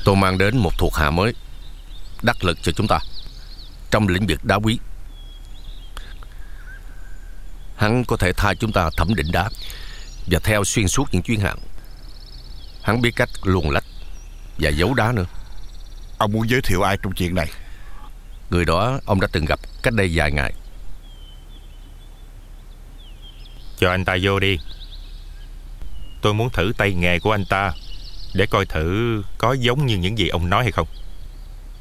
Tôi mang đến một thuộc hạ mới, đắc lực cho chúng ta trong lĩnh vực đá quý. Hắn có thể thay chúng ta thẩm định đá và theo xuyên suốt những chuyến hàng. Hắn biết cách luồn lách và giấu đá nữa. Ông muốn giới thiệu ai trong chuyện này? Người đó ông đã từng gặp cách đây vài ngày. Cho anh ta vô đi. Tôi muốn thử tay nghề của anh ta, để coi thử có giống như những gì ông nói hay không.